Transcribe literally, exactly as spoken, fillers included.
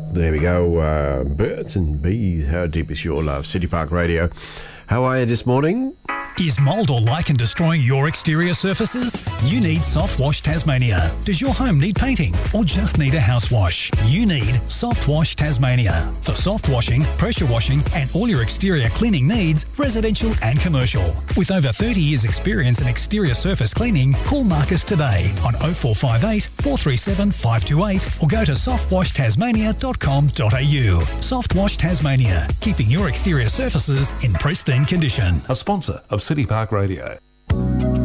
There we go. Uh, birds and bees. How deep is your love? City Park Radio. How are you this morning? Is mould or lichen destroying your exterior surfaces? You need Soft Wash Tasmania. Does your home need painting or just need a house wash? You need Soft Wash Tasmania. For soft washing, pressure washing and all your exterior cleaning needs, residential and commercial. With over thirty years experience in exterior surface cleaning, call Marcus today on oh four five eight, four three seven, five two eight or go to soft wash tasmania dot com dot a u. Soft Wash Tasmania, keeping your exterior surfaces in pristine condition. A sponsor of City Park Radio.